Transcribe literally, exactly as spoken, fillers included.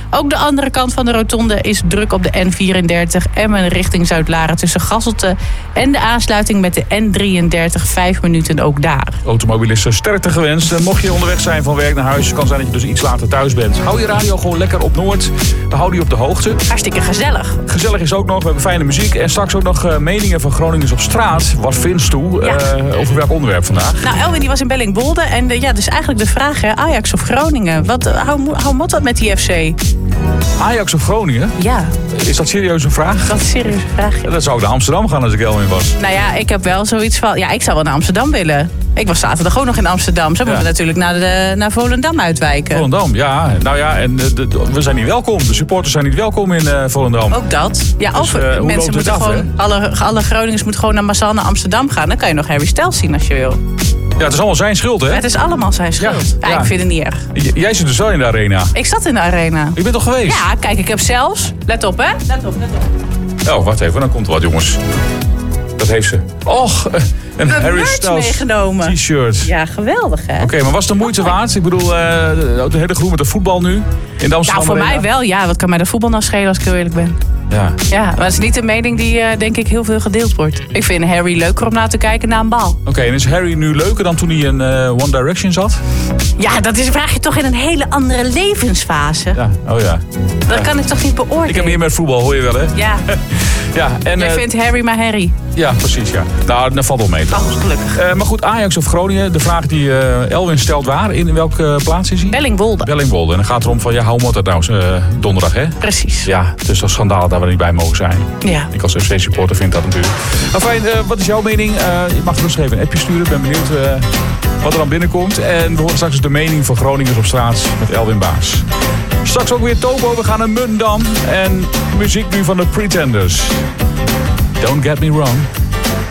Ook de andere kant van de rotonde is druk op de N vierendertig... Emmen richting Zuid-Laren tussen Gasselte... en de aansluiting met de N drieëndertig, vijf minuten ook daar. Automobilisten sterkte gewenst. En mocht je onderweg zijn van werk naar huis... kan zijn dat je dus iets later thuis bent. Hou je radio gewoon lekker op Noord. Dan hou je op de hoogte. Hartstikke gezellig. Gezellig is ook nog. We hebben fijne muziek. En straks ook nog uh, meningen van Groningers op straat. Wat vindt u Ja. uh, over welk onderwerp vandaag? Nou, Elwin die was in Bellingwolde. En uh, ja, dus eigenlijk de vraag, hè, Ajax of Groningen? Wat, uh, hou, hou mot dat met die F C? Ajax of Groningen? Ja, Is dat serieus een vraag? dat is een serieuze vraag. Ja, dan zou ik naar Amsterdam gaan als ik Elwin was. Nou ja, ik heb wel zoiets van... Ja, ik zou wel naar Amsterdam willen. Ik was zaterdag ook nog in Amsterdam. Zo moeten we natuurlijk naar, de, naar Volendam uitwijken. Volendam, ja. Nou ja, en de, de, we zijn niet welkom. De supporters zijn niet welkom in uh, Volendam. Ook dat. Ja, Dus, of uh, hoe loopt mensen het moeten af, gewoon... Alle, alle Groningers moeten gewoon naar massaal naar Amsterdam gaan. Dan kan je nog Harry Styles zien als je wil. Ja, het is allemaal zijn schuld, hè? Het is allemaal zijn schuld. Ja, ja. ik vind het niet erg. J- jij zit dus wel in de arena. Ik zat in de arena. Je bent toch geweest? Ja, kijk, ik heb zelfs... Let op, hè? Let op, let op. Oh, wacht even, dan komt er wat, jongens. Dat heeft ze. Och, een Harry merch Styles meegenomen. t-shirt. Ja, geweldig, hè? Oké, okay, maar was het de moeite waard? Ik bedoel, uh, de hele groep met de voetbal nu in de Amsterdam Nou, voor Arena? mij wel. Ja, wat kan mij de voetbal nou schelen als ik heel eerlijk ben? Ja. Ja, maar het is niet een mening die, uh, denk ik, heel veel gedeeld wordt. Ik vind Harry leuker om naar te kijken naar een bal. Oké, okay, en is Harry nu leuker dan toen hij in uh, One Direction zat? Ja, dat is, vraag je toch in een hele andere levensfase. Ja, oh ja. Dat ja. kan ik toch niet beoordelen? Ik heb meer met voetbal, hoor je wel, hè? Ja. Ja, en, Jij uh, vindt Harry maar Harry. Ja, precies, ja. Nou, dat valt wel mee. Oh, gelukkig. Uh, maar goed, Ajax of Groningen, de vraag die uh, Elwin stelt waar? In welke uh, plaats is hij? Bellingwolde. Bellingwolde. En dan gaat het erom van, ja, hoe moet dat nou uh, donderdag, hè? Precies. Ja, het is toch schandaal dat we er niet bij mogen zijn. Ja. Ik als F C-supporter vind dat natuurlijk. Nou fijn, uh, wat is jouw mening? Uh, je mag rustig even een appje sturen. Ik ben benieuwd uh, wat er dan binnenkomt. En we horen straks de mening van Groningers op straat met Elwin Baas. Straks ook weer Tobo. We gaan naar Mundam. En muziek nu van de Pretenders. Don't get me wrong.